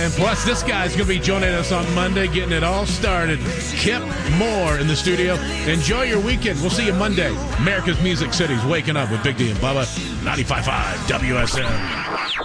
And plus, this guy's going to be joining us on Monday, getting it all started. Kip Moore in the studio. Enjoy your weekend. We'll see you Monday. America's Music City's Waking Up with Big D and Bubba. 95.5 WSM.